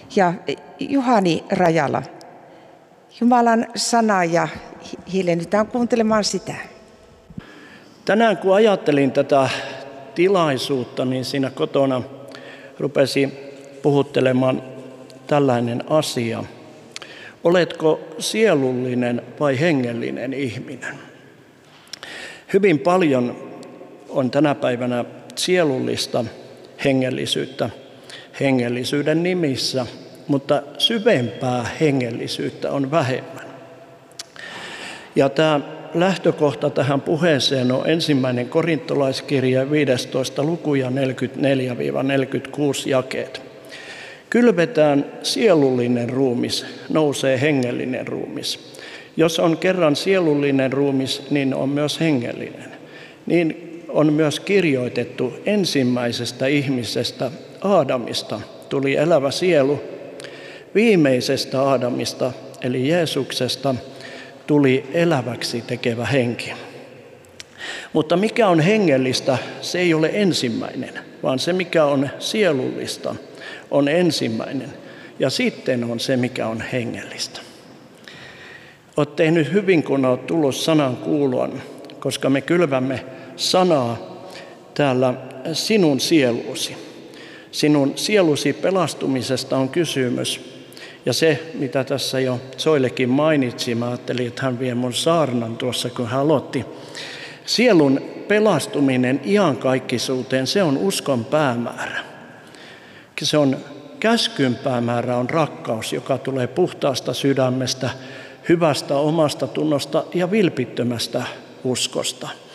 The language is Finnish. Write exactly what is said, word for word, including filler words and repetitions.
ja Juhani Rajala. Jumalan sana ja hiljennytään kuuntelemaan sitä. Tänään kun ajattelin tätä tilaisuutta, niin siinä kotona rupesi puhuttelemaan tällainen asia. Oletko sielullinen vai hengellinen ihminen? Hyvin paljon on tänä päivänä sielullista hengellisyyttä hengellisyyden nimissä, mutta syvempää hengellisyyttä on vähemmän. Ja tämä lähtökohta tähän puheeseen on ensimmäinen korintolaiskirja viidestoista luku ja neljäkymmentäneljä neljäkymmentäkuusi jakeet. Kylvetään sielullinen ruumis, nousee hengellinen ruumis. Jos on kerran sielullinen ruumis, niin on myös hengellinen. Niin on myös kirjoitettu ensimmäisestä ihmisestä, Aadamista, tuli elävä sielu. Viimeisestä Aadamista, eli Jeesuksesta, tuli eläväksi tekevä henki. Mutta mikä on hengellistä, se ei ole ensimmäinen, vaan se mikä on sielullista on ensimmäinen. Ja sitten on se, mikä on hengellistä. Olet tehnyt hyvin, kun olet tullut sanan kuuloon, koska me kylvämme sanaa täällä sinun sielusi. Sinun sielusi pelastumisesta on kysymys. Ja se, mitä tässä jo Soillekin mainitsi, mä ajattelin, että hän vie mun saarnan tuossa, kun hän aloitti. Sielun pelastuminen iankaikkisuuteen, se on uskon päämäärä. Se on käskyn päämäärä on rakkaus, joka tulee puhtaasta sydämestä, hyvästä omasta tunnosta ja vilpittömästä uskosta.